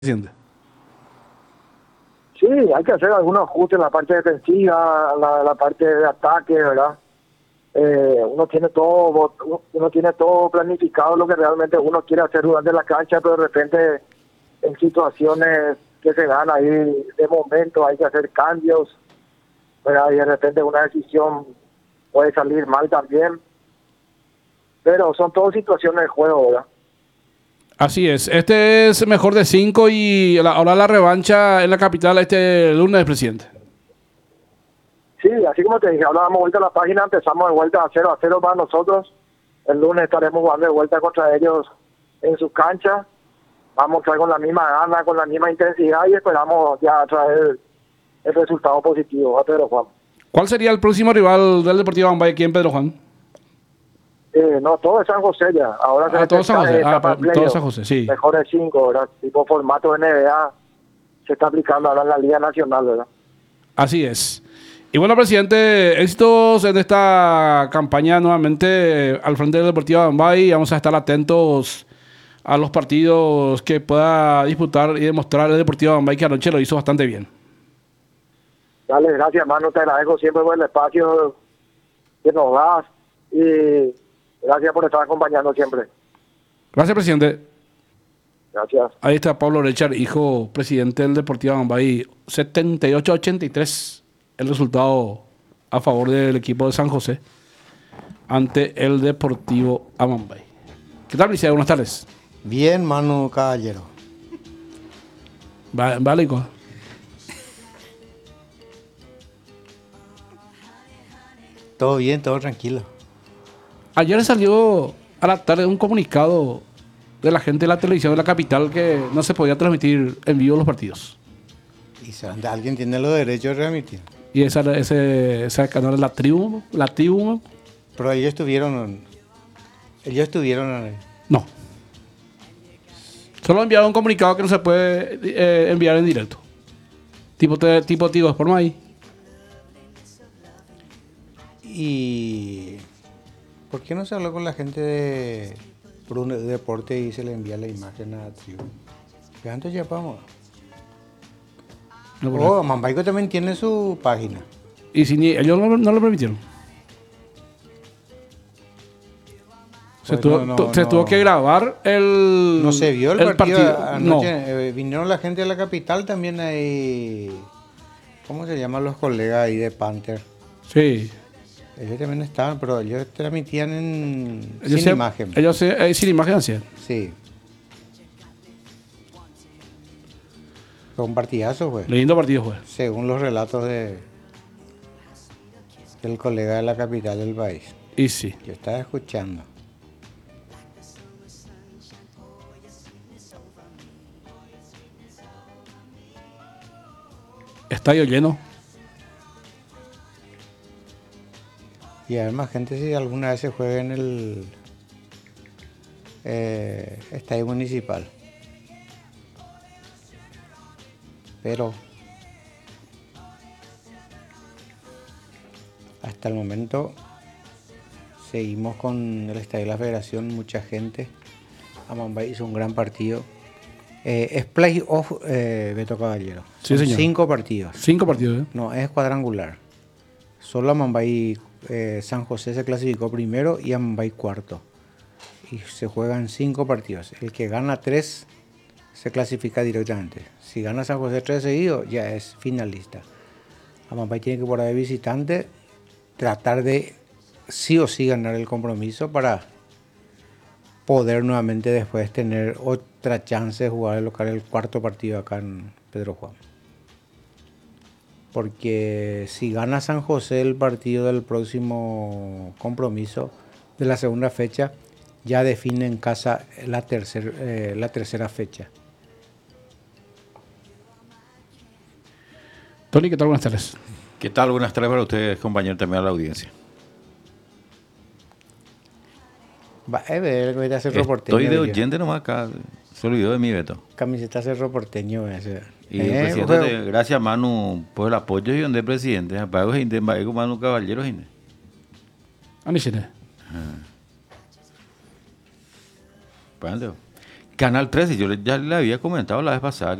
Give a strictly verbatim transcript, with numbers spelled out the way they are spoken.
Presidente. Sí, hay que hacer algunos ajustes en la parte defensiva, la, la parte de ataque, ¿verdad? Eh, uno tiene todo, uno tiene todo planificado lo que realmente uno quiere hacer durante la cancha, pero de repente en situaciones que se dan ahí de momento hay que hacer cambios, ¿verdad? Y de repente una decisión puede salir mal también, pero son todas situaciones de juego, ¿verdad? Así es. Este es mejor de cinco y la- ahora la revancha en la capital este lunes, presidente. Sí, así como te dije, ahora damos vuelta a la página, empezamos de vuelta a cero a cero para nosotros. El lunes estaremos jugando de vuelta contra ellos en su cancha. Vamos a estar con la misma gana, con la misma intensidad y esperamos ya traer el resultado positivo a Pedro Juan. ¿Cuál sería el próximo rival del Deportivo Bambay aquí en Pedro Juan? Eh, no, todo es San José ya. Ahora Ah, se todo San José. está Ah, para pero- todo San José, sí. Mejores cinco, ¿verdad? Tipo formato N B A se está aplicando ahora en la Liga Nacional, ¿verdad? Así es. Y bueno, presidente, éxitos en esta campaña nuevamente al frente del Deportivo Bambay. Vamos a estar atentos a los partidos que pueda disputar y demostrar el Deportivo Bambay, que anoche lo hizo bastante bien. Dale, gracias, hermano. Te agradezco siempre por el espacio que nos das y gracias por estar acompañando siempre. Gracias, presidente. Gracias. Ahí está Pablo Richard, hijo presidente del Deportivo Bambay. setenta y ocho a ochenta y tres el resultado a favor del equipo de San José ante el Deportivo Amambay. ¿Qué tal, Liceo? Buenas tardes. Bien, Manu Caballero. Va- Vale, hijo. Todo bien, todo tranquilo. Ayer salió a la tarde un comunicado de la gente de la televisión de la capital que no se podía transmitir en vivo los partidos. Y si alguien tiene los derechos de remitir. Y esa, ese, ese canal es la tribu, la tribu, Pero ellos estuvieron. Ellos estuvieron. no. Solo enviaron un comunicado que no se puede eh, enviar en directo. Tipo, te, tipo Tigo Sport ahí. Y. ¿Por qué no se habló con la gente de por un deporte y se le envía la imagen a la tribu? Que antes ya vamos. No, por Oh, Mambaico también tiene su página. Y si ni, ellos no, no lo permitieron. Se, Pues tuvo, no, no, tu- se no. tuvo que grabar el. No se vio el, partido, anoche. No. Eh, vinieron la gente de la capital también ahí. ¿Cómo se llaman los colegas ahí de Panther? Sí. Ellos también estaban, pero ellos transmitían en Ellos sin se- imagen. Ellos se- eh, sin imagen hacían. Sí. Fue un partidazo, pues. Lindo partido fue. Según los relatos de del colega de la capital del país. Y sí. Yo estaba escuchando. Estadio lleno. Y además, gente, si alguna vez se juega en el eh, estadio municipal. Pero hasta el momento seguimos con el estadio de la Federación, mucha gente. Amambay hizo un gran partido. Eh, es playoff, eh, Beto Caballero. Sí, Son señor. cinco partidos. Cinco partidos, ¿eh? No, es cuadrangular. Solo Amambay eh, San José se clasificó primero y Amambay cuarto. Y se juegan cinco partidos. El que gana tres se clasifica directamente. Si gana San José tres seguidos, ya es finalista. Amambay tiene que por ahí visitante tratar de sí o sí ganar el compromiso para poder nuevamente después tener otra chance de jugar el local el cuarto partido acá en Pedro Juan. Porque si gana San José el partido del próximo compromiso de la segunda fecha, ya define en casa la, tercer, eh, la tercera fecha. Tony, ¿qué tal? Buenas tardes. ¿Qué tal? Buenas tardes para ustedes, compañeros, también a la audiencia. Va a ver, voy a hacer reporteño. Estoy de yo. oyente nomás acá. Se olvidó de mí, Beto. Camiseta cerro porteño. Ese. Y Eh, el presidente, juego. te- gracias Manu por el apoyo y donde presidente. Apago gente, apago Manu Caballero, gente. Aníchene. Pande. Canal trece, yo le- ya le había comentado la vez pasada